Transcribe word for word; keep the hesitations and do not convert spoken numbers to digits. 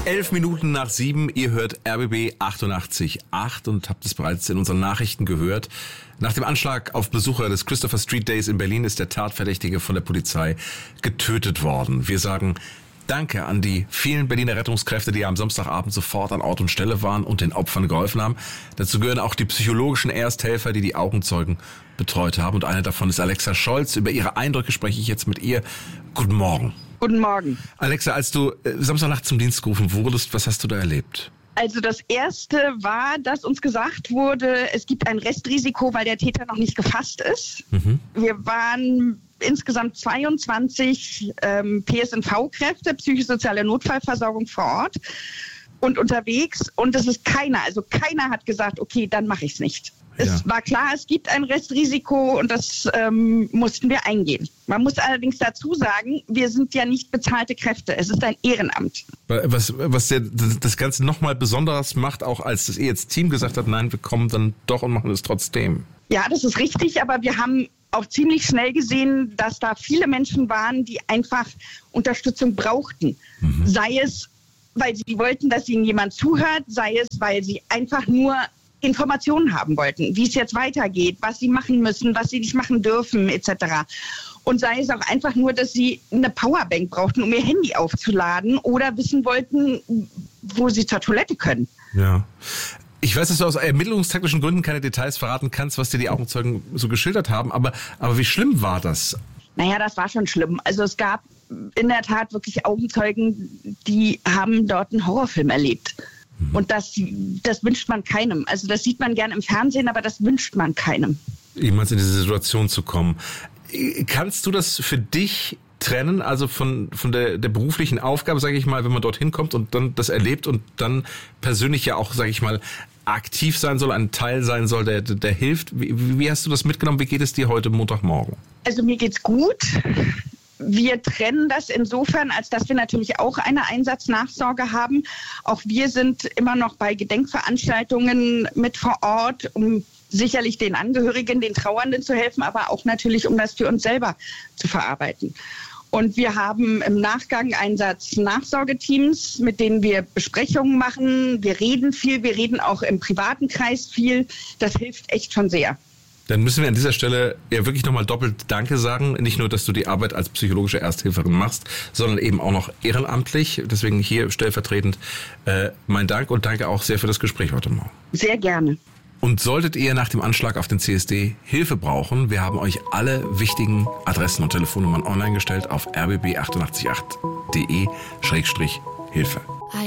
Elf Minuten nach sieben, ihr hört R B B achtundachtzig Komma acht und habt es bereits in unseren Nachrichten gehört. Nach dem Anschlag auf Besucher des Christopher Street Days in Berlin ist der Tatverdächtige von der Polizei getötet worden. Wir sagen Danke an die vielen Berliner Rettungskräfte, die am Samstagabend sofort an Ort und Stelle waren und den Opfern geholfen haben. Dazu gehören auch die psychologischen Ersthelfer, die die Augenzeugen betreut haben. Und eine davon ist Alexa Scholz. Über ihre Eindrücke spreche ich jetzt mit ihr. Guten Morgen. Guten Morgen. Alexa, als du äh, Samstagnacht zum Dienst gerufen wurdest, was hast du da erlebt? Also das Erste war, dass uns gesagt wurde, es gibt ein Restrisiko, weil der Täter noch nicht gefasst ist. Mhm. Wir waren insgesamt zweiundzwanzig ähm, P S N V-Kräfte, psychosoziale Notfallversorgung vor Ort und unterwegs. Und es ist keiner, also keiner hat gesagt, okay, dann mache ich es nicht. Ja. Es war klar, es gibt ein Restrisiko und das ähm, mussten wir eingehen. Man muss allerdings dazu sagen, wir sind ja nicht bezahlte Kräfte. Es ist ein Ehrenamt. Was, was der, das Ganze nochmal besonders macht, auch als das ihr jetzt Team gesagt hat, nein, wir kommen dann doch und machen es trotzdem. Ja, das ist richtig, aber wir haben auch ziemlich schnell gesehen, dass da viele Menschen waren, die einfach Unterstützung brauchten. Mhm. Sei es, weil sie wollten, dass ihnen jemand zuhört, sei es, weil sie einfach nur Informationen haben wollten, wie es jetzt weitergeht, was sie machen müssen, was sie nicht machen dürfen, et cetera. Und sei es auch einfach nur, dass sie eine Powerbank brauchten, um ihr Handy aufzuladen oder wissen wollten, wo sie zur Toilette können. Ja. Ich weiß, dass du aus ermittlungstaktischen Gründen keine Details verraten kannst, was dir die Augenzeugen so geschildert haben, aber, aber wie schlimm war das? Naja, das war schon schlimm. Also es gab in der Tat wirklich Augenzeugen, die haben dort einen Horrorfilm erlebt. Mhm. Und das, das wünscht man keinem. Also das sieht man gerne im Fernsehen, aber das wünscht man keinem. Jemals in diese Situation zu kommen. Kannst du das für dich trennen, also von von der der beruflichen Aufgabe, sage ich mal, wenn man dorthin kommt und dann das erlebt und dann persönlich ja auch, sage ich mal, aktiv sein soll, ein Teil sein soll, der der hilft. Wie, wie hast du das mitgenommen? Wie geht es dir heute Montagmorgen? Also mir geht's gut. Wir trennen das insofern, als dass wir natürlich auch eine Einsatznachsorge haben. Auch wir sind immer noch bei Gedenkveranstaltungen mit vor Ort, um sicherlich den Angehörigen, den Trauernden zu helfen, aber auch natürlich, um das für uns selber zu verarbeiten. Und wir haben im Nachgang Einsatznachsorgeteams, mit denen wir Besprechungen machen. Wir reden viel, wir reden auch im privaten Kreis viel. Das hilft echt schon sehr. Dann müssen wir an dieser Stelle ja wirklich nochmal doppelt Danke sagen. Nicht nur, dass du die Arbeit als psychologische Ersthilferin machst, sondern eben auch noch ehrenamtlich. Deswegen hier stellvertretend äh, mein Dank und danke auch sehr für das Gespräch heute Morgen. Sehr gerne. Und solltet ihr nach dem Anschlag auf den C S D Hilfe brauchen, wir haben euch alle wichtigen Adressen und Telefonnummern online gestellt auf r b b achtundachtzig Komma acht punkt de Schrägstrich Hilfe.